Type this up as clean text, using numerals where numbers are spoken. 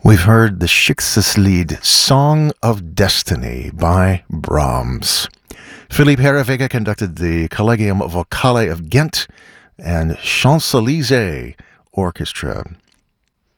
We've heard the Schicksalslied Song of Destiny by Brahms. Philippe Herreweghe conducted the Collegium Vocale of Ghent and Champs-Élysées Orchestra.